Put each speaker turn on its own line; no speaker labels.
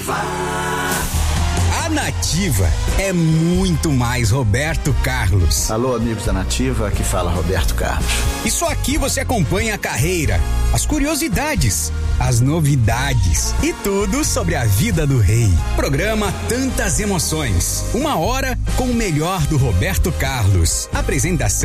A Nativa é muito mais Roberto Carlos.
Alô, amigos da Nativa, aqui fala Roberto Carlos.
E só aqui você acompanha a carreira, as curiosidades, as novidades e tudo sobre a vida do rei. Programa Tantas Emoções. 1 hora com o melhor do Roberto Carlos. Apresentação